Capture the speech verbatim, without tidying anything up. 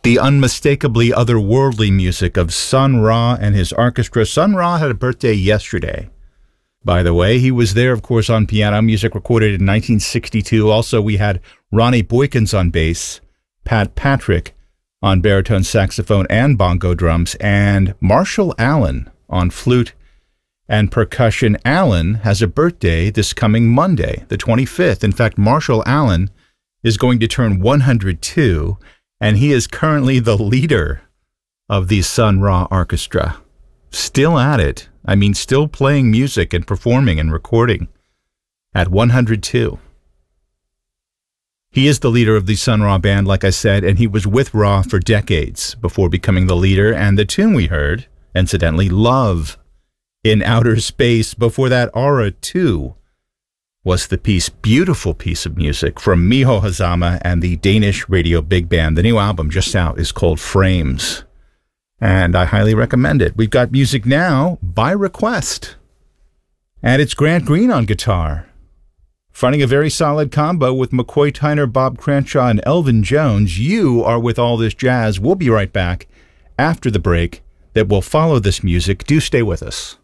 the unmistakably otherworldly music of Sun Ra and his orchestra. Sun Ra had a birthday yesterday. By the way, he was there, of course, on piano, music recorded in nineteen sixty-two. Also, we had Ronnie Boykins on bass, Pat Patrick on baritone saxophone and bongo drums, and Marshall Allen on flute and percussion. Allen has a birthday this coming Monday, the twenty-fifth. In fact, Marshall Allen is going to turn one hundred two, and he is currently the leader of the Sun Ra Orchestra. Still at it. I mean, still playing music and performing and recording at one hundred two. He is the leader of the Sun Ra Band, like I said, and he was with Ra for decades before becoming the leader. And the tune we heard, incidentally, Love in Outer Space. Before that, Aura two was the piece, beautiful piece of music from Miho Hazama and the Danish Radio Big Band. The new album just out is called Frames, and I highly recommend it. We've got music now by request, and it's Grant Green on guitar, finding a very solid combo with McCoy Tyner, Bob Cranshaw, and Elvin Jones. You are with All This Jazz. We'll be right back after the break that will follow this music. Do stay with us.